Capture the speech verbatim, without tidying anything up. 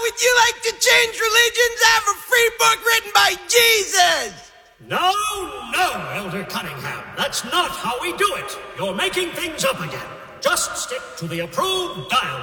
would you like to change religions? I have a free book written by Jesus. No, no, Elder Cunningham. That's not how we do it. You're making things up again. Just stick to the approved dialogue.